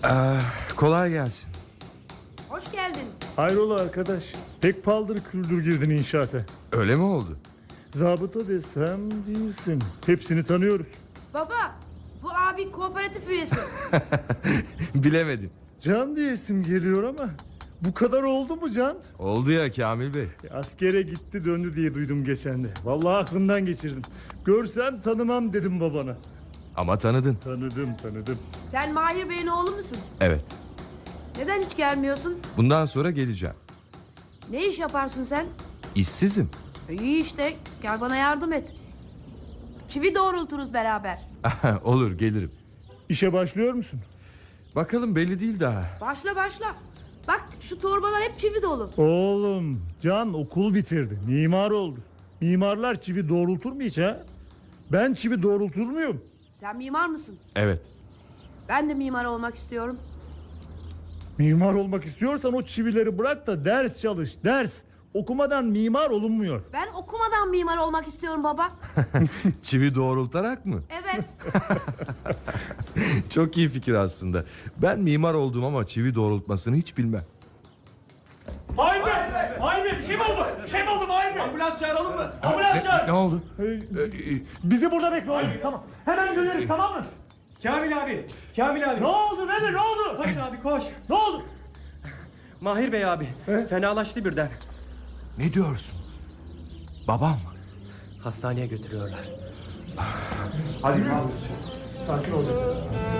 Kolay gelsin. Hoş geldin. Hayrola arkadaş? Pek paldır küldür girdin inşaata. Öyle mi oldu? Zabıta desem değilsin. Hepsini tanıyoruz. Baba, bu abi kooperatif üyesi. Bilemedim. Can diye isim geliyor ama bu kadar oldu mu Can? Oldu ya Kamil Bey. Askere gitti döndü diye duydum geçen de. Vallahi aklımdan geçirdim. Görsem tanımam dedim babana. Ama tanıdın. Tanıdım. Sen Mahir Bey'in oğlu musun? Evet. Neden hiç gelmiyorsun? Bundan sonra geleceğim. Ne iş yaparsın sen? İşsizim. İyi işte, gel bana yardım et. Çivi doğrulturuz beraber. Olur, gelirim. İşe başlıyor musun? Bakalım, belli değil daha. Başla. Bak şu torbalar hep çivi dolu. Oğlum Can okul bitirdi. Mimar oldu. Mimarlar çivi doğrultur mu hiç ha? Ben çivi doğrultur muyum? Sen mimar mısın? Evet. Ben de mimar olmak istiyorum. Mimar olmak istiyorsan o çivileri bırak da ders çalış. Ders. Okumadan mimar olunmuyor. Ben okumadan mimar olmak istiyorum baba. Çivi doğrultarak mı? Evet. Çok iyi fikir aslında. Ben mimar oldum ama çivi doğrultmasını hiç bilmem. Mahir Bey bir şey mi oldu? Mahir Bey? Ambulans çağıralım mı? Ambulans çağır. Ne oldu? Bizi burada bekle oğlum. Tamam. Hemen döneriz, tamam mı? Kamil abi. Ne oldu Nedir, ne oldu? Koş abi koş. Ne oldu? Mahir Bey abi. Fenalaştı birden. Ne diyorsun? Babam mı? Hastaneye götürüyorlar. Hadi sakin olacaksın.